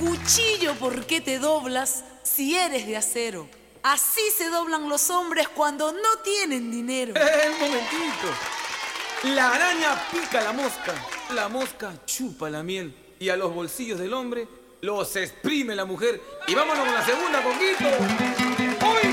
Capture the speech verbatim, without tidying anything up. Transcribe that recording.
Cuchillo, ¿por qué te doblas si eres de acero? Así se doblan los hombres cuando no tienen dinero. ¡Eh, un momentito! La araña pica a la mosca, la mosca chupa la miel y a los bolsillos del hombre los exprime la mujer. Y vámonos con la segunda, Conguito. ¡Uy!